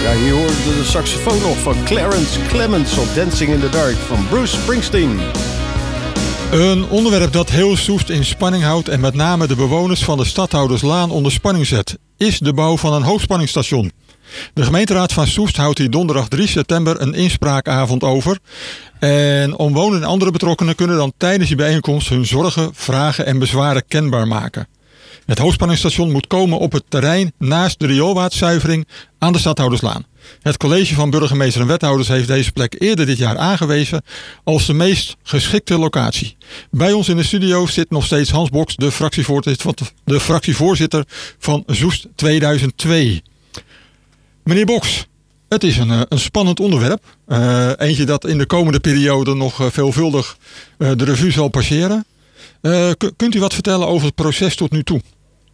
Ja, hier hoorde de saxofoon nog van Clarence Clemens op Dancing in the Dark van Bruce Springsteen. Een onderwerp dat heel Soest in spanning houdt en met name de bewoners van de Stadhouderslaan onder spanning zet, is de bouw van een hoogspanningsstation. De gemeenteraad van Soest houdt hier donderdag 3 september een inspraakavond over. En omwonenden en andere betrokkenen kunnen dan tijdens die bijeenkomst hun zorgen, vragen en bezwaren kenbaar maken. Het hoogspanningsstation moet komen op het terrein naast de rioolwaterzuivering aan de Stadhouderslaan. Het college van burgemeester en wethouders heeft deze plek eerder dit jaar aangewezen als de meest geschikte locatie. Bij ons in de studio zit nog steeds Hans Boks, de fractievoorzitter van Soest 2002. Meneer Boks, het is een spannend onderwerp. Eentje dat in de komende periode nog veelvuldig de revue zal passeren. Kunt u wat vertellen over het proces tot nu toe?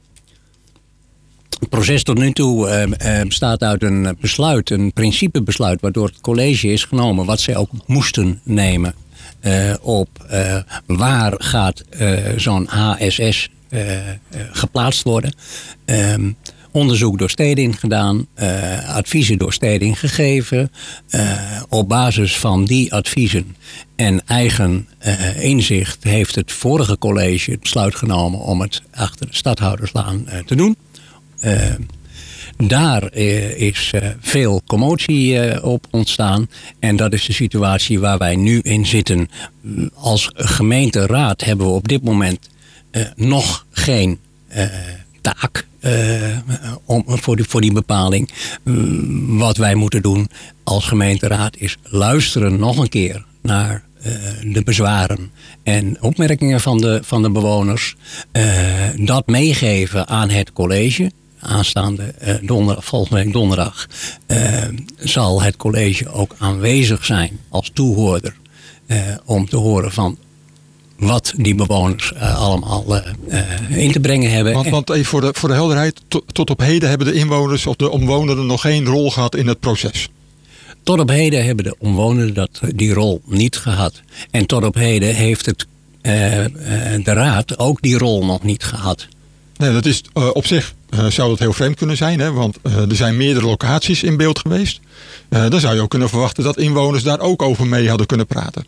Het proces tot nu toe bestaat uit een besluit, een principebesluit, waardoor het college is genomen wat zij ook moesten nemen op waar gaat zo'n HSS geplaatst worden. Onderzoek door Stedin gedaan, adviezen door Stedin gegeven. Op basis van die adviezen en eigen inzicht heeft het vorige college het besluit genomen om het achter de Stadhouderslaan te doen. Daar is veel commotie op ontstaan. En dat is de situatie waar wij nu in zitten. Als gemeenteraad hebben we op dit moment nog geen taak voor die bepaling. Wat wij moeten doen als gemeenteraad is luisteren nog een keer naar de bezwaren en opmerkingen van de bewoners. Dat meegeven aan het college. Aanstaande volgende week donderdag zal het college ook aanwezig zijn als toehoorder om te horen van wat die bewoners allemaal in te brengen hebben. Want even voor de helderheid, tot op heden hebben de inwoners of de omwonenden nog geen rol gehad in het proces. Tot op heden hebben de omwonenden die rol niet gehad. En tot op heden heeft de raad ook die rol nog niet gehad. Nee, dat is op zich zou dat heel vreemd kunnen zijn, hè? Want er zijn meerdere locaties in beeld geweest. Dan zou je ook kunnen verwachten dat inwoners daar ook over mee hadden kunnen praten.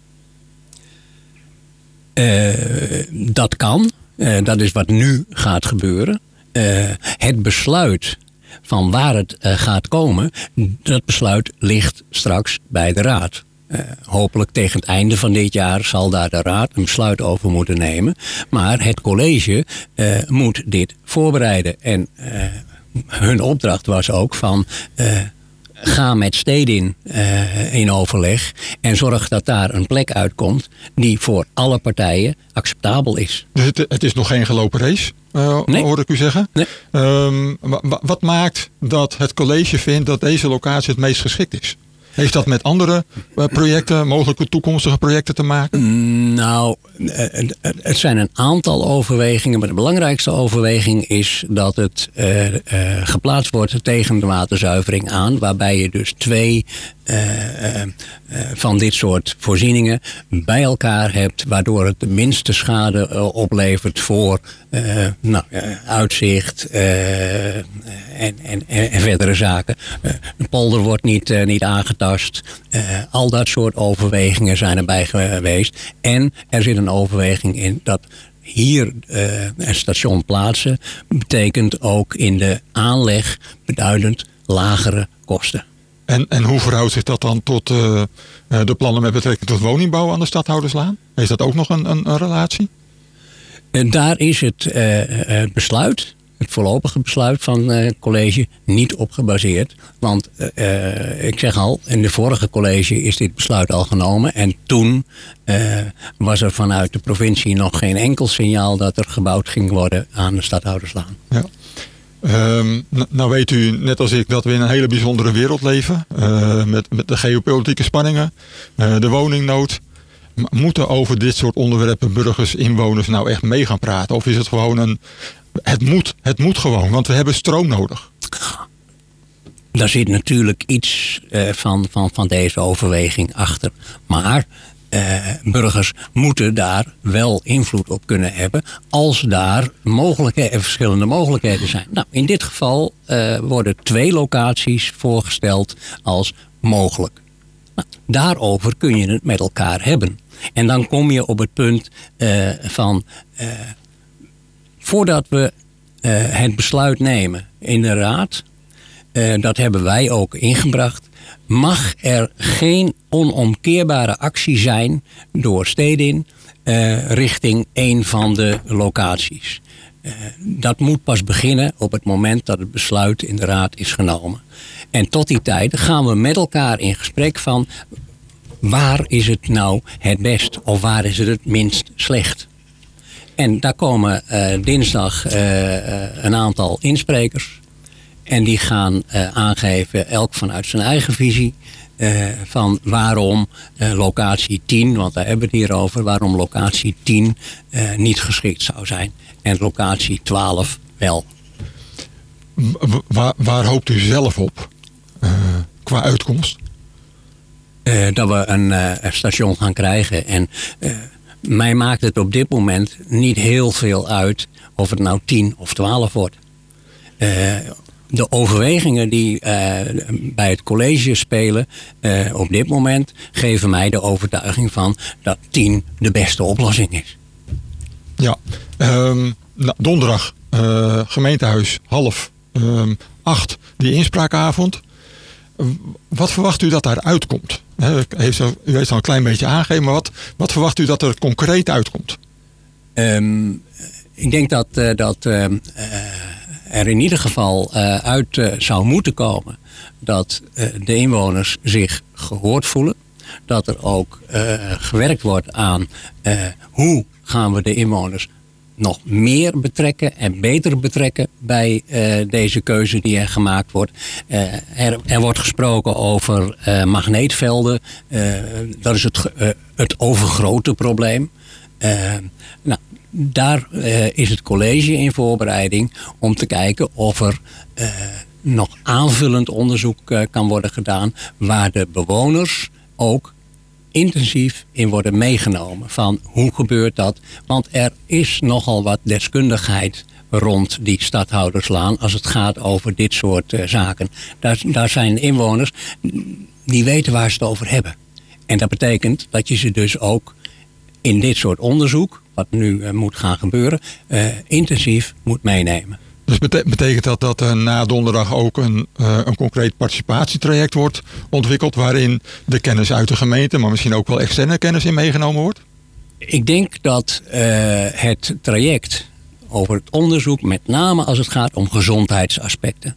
Dat kan. Dat is wat nu gaat gebeuren. Het besluit van waar het gaat komen, dat besluit ligt straks bij de raad. Hopelijk tegen het einde van dit jaar zal daar de raad een besluit over moeten nemen. Maar het college moet dit voorbereiden. En hun opdracht was ook van ga met Stedin in overleg en zorg dat daar een plek uitkomt die voor alle partijen acceptabel is. Dus het is nog geen gelopen race, nee. Hoor ik u zeggen. Nee. Wat maakt dat het college vindt dat deze locatie het meest geschikt is? Heeft dat met andere projecten, mogelijke toekomstige projecten te maken? Nou, het zijn een aantal overwegingen. Maar de belangrijkste overweging is dat het geplaatst wordt tegen de waterzuivering aan. Waarbij je dus 2 van dit soort voorzieningen bij elkaar hebt. Waardoor het de minste schade oplevert voor uitzicht en verdere zaken. De polder wordt niet aangetast. Al dat soort overwegingen zijn erbij geweest. En er zit een overweging in dat hier een station plaatsen betekent ook in de aanleg beduidend lagere kosten. En hoe verhoudt zich dat dan tot de plannen met betrekking tot woningbouw aan de Stadhouderslaan? Heeft dat ook nog een relatie? Daar is het besluit, het voorlopige besluit van het college, niet op gebaseerd. Want ik zeg al, in de vorige college is dit besluit al genomen. En toen was er vanuit de provincie nog geen enkel signaal dat er gebouwd ging worden aan de Stadhouderslaan. Ja. Nou weet u, net als ik, dat we in een hele bijzondere wereld leven. Met de geopolitieke spanningen, de woningnood. Moeten over dit soort onderwerpen burgers, inwoners nou echt mee gaan praten? Of is het gewoon het moet gewoon, want we hebben stroom nodig? Daar zit natuurlijk iets van deze overweging achter. Maar burgers moeten daar wel invloed op kunnen hebben als daar verschillende mogelijkheden zijn. Nou, in dit geval worden 2 locaties voorgesteld als mogelijk. Nou, daarover kun je het met elkaar hebben. En dan kom je op het punt van voordat we het besluit nemen in de raad, dat hebben wij ook ingebracht, mag er geen onomkeerbare actie zijn door Stedin richting een van de locaties. Dat moet pas beginnen op het moment dat het besluit in de raad is genomen. En tot die tijd gaan we met elkaar in gesprek van waar is het nou het best of waar is het minst slecht. En daar komen dinsdag een aantal insprekers. En die gaan aangeven, elk vanuit zijn eigen visie, van waarom locatie 10, want daar hebben we het hier over, waarom locatie 10 niet geschikt zou zijn. En locatie 12 wel. Waar hoopt u zelf op qua uitkomst? Dat we een station gaan krijgen. En mij maakt het op dit moment niet heel veel uit of het nou 10 of 12 wordt. De overwegingen die bij het college spelen op dit moment geven mij de overtuiging van dat 10 de beste oplossing is. Ja, donderdag gemeentehuis 7:30 die inspraakavond. Wat verwacht u dat daaruit komt? U heeft al een klein beetje aangegeven, maar wat verwacht u dat er concreet uitkomt? Ik denk dat er in ieder geval uit zou moeten komen dat de inwoners zich gehoord voelen. Dat er ook gewerkt wordt aan hoe gaan we de inwoners nog meer betrekken en beter betrekken bij deze keuze die er gemaakt wordt. Er wordt gesproken over magneetvelden. Dat is het overgrote probleem. Daar is het college in voorbereiding om te kijken of er nog aanvullend onderzoek kan worden gedaan waar de bewoners ook intensief in worden meegenomen. Van hoe gebeurt dat? Want er is nogal wat deskundigheid rond die Stadhouderslaan als het gaat over dit soort zaken. Daar zijn inwoners die weten waar ze het over hebben. En dat betekent dat je ze dus ook in dit soort onderzoek, wat nu moet gaan gebeuren, intensief moet meenemen. Dus betekent dat er na donderdag ook een concreet participatietraject wordt ontwikkeld waarin de kennis uit de gemeente, maar misschien ook wel externe kennis in meegenomen wordt? Ik denk dat het traject over het onderzoek, met name als het gaat om gezondheidsaspecten,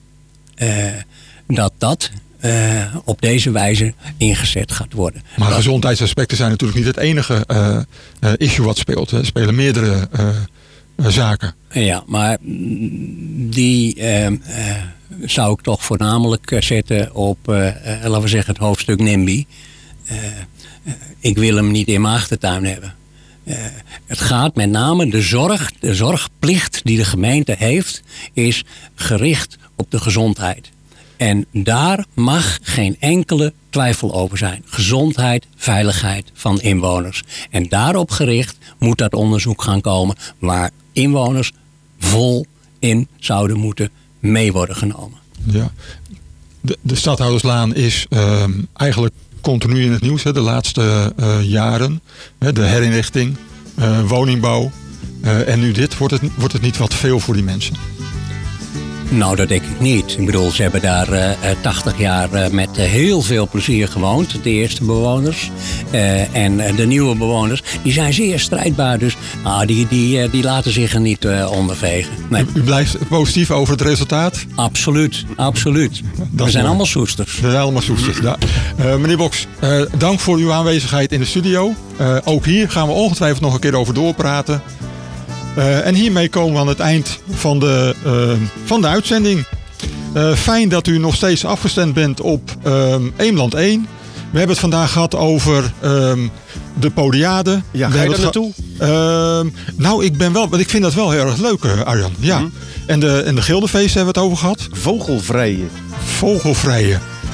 dat op deze wijze ingezet gaat worden. Maar gezondheidsaspecten zijn natuurlijk niet het enige issue wat speelt. Er spelen meerdere zaken. Ja, maar die zou ik toch voornamelijk zetten op, laten we zeggen, het hoofdstuk NIMBY. Ik wil hem niet in mijn achtertuin hebben. Het gaat met name de zorgplicht die de gemeente heeft, is gericht op de gezondheid. En daar mag geen enkele twijfel over zijn. Gezondheid, veiligheid van inwoners. En daarop gericht moet dat onderzoek gaan komen waar inwoners vol in zouden moeten mee worden genomen. Ja. De Stadhouderslaan is eigenlijk continu in het nieuws, de laatste jaren. De herinrichting, woningbouw en nu dit. Wordt het niet wat veel voor die mensen? Nou, dat denk ik niet. Ik bedoel, ze hebben daar 80 jaar met heel veel plezier gewoond. De eerste bewoners. En de nieuwe bewoners, die zijn zeer strijdbaar. Dus die laten zich er niet ondervegen. Nee. U blijft positief over het resultaat? Absoluut, absoluut. We zijn allemaal soesters. We zijn allemaal soesters, ja. Meneer Boks, dank voor uw aanwezigheid in de studio. Ook hier gaan we ongetwijfeld nog een keer over doorpraten. En hiermee komen we aan het eind van de uitzending. Fijn dat u nog steeds afgestemd bent op Eemland 1. We hebben het vandaag gehad over de podiade. Ja, ga je daar naartoe? Nou, ik vind dat wel heel erg leuk, Arjan. Ja. En de gildenfeesten hebben we het over gehad. Vogelvrije. Vogelvrije.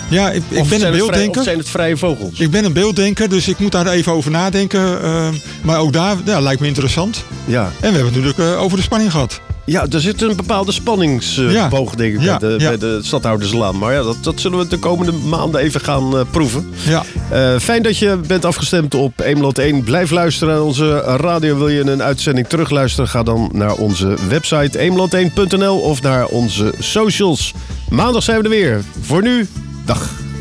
Ja, ik ben een beelddenker. Of zijn het vrije vogels? Ik ben een beelddenker, dus ik moet daar even over nadenken. Maar ook daar lijkt me interessant. Ja. En we hebben het natuurlijk over de spanning gehad. Ja, er zit een bepaalde spanningsboog, denk ik, bij de Stadhouderslaan. Maar ja, dat zullen we de komende maanden even gaan proeven. Ja. Fijn dat je bent afgestemd op Eemland 1. Blijf luisteren aan onze radio. Wil je een uitzending terugluisteren? Ga dan naar onze website eemland1.nl of naar onze socials. Maandag zijn we er weer. Voor nu, dag.